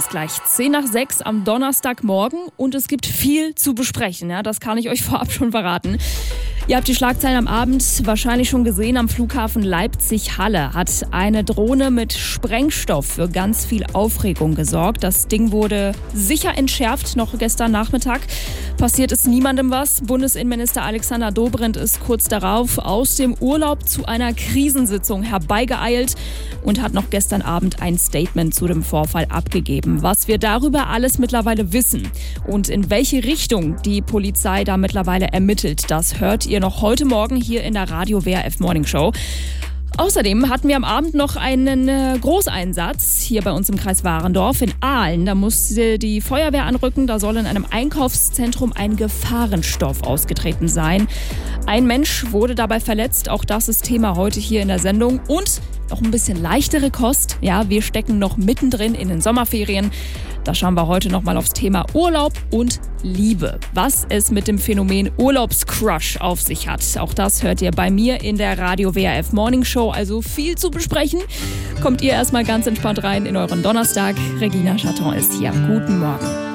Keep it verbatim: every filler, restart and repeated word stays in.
ist gleich zehn nach sechs am Donnerstagmorgen und es gibt viel zu besprechen. Ja, das kann ich euch vorab schon verraten. Ihr habt die Schlagzeilen am Abend wahrscheinlich schon gesehen. Am Flughafen Leipzig-Halle hat eine Drohne mit Sprengstoff für ganz viel Aufregung gesorgt. Das Ding wurde sicher entschärft, noch gestern Nachmittag. Passiert ist niemandem was. Bundesinnenminister Alexander Dobrindt ist kurz darauf aus dem Urlaub zu einer Krisensitzung herbeigeeilt und hat noch gestern Abend ein Statement zu dem Vorfall abgegeben. Was wir darüber alles mittlerweile wissen und in welche Richtung die Polizei da mittlerweile ermittelt, das hört ihr noch heute Morgen hier in der Radio W R F Morning Show. Außerdem hatten wir am Abend noch einen äh, Großeinsatz hier bei uns im Kreis Warendorf in Ahlen. Da musste die Feuerwehr anrücken. Da soll in einem Einkaufszentrum ein Gefahrenstoff ausgetreten sein. Ein Mensch wurde dabei verletzt. Auch das ist Thema heute hier in der Sendung. Und noch ein bisschen leichtere Kost. Ja, wir stecken noch mittendrin in den Sommerferien. Da schauen wir heute noch mal aufs Thema Urlaub und Liebe. Was es mit dem Phänomen Urlaubscrush auf sich hat. Auch das hört ihr bei mir in der Radio W R F Morning Show. Also viel zu besprechen. Kommt ihr erstmal ganz entspannt rein in euren Donnerstag. Regina Chaton ist hier. Guten Morgen.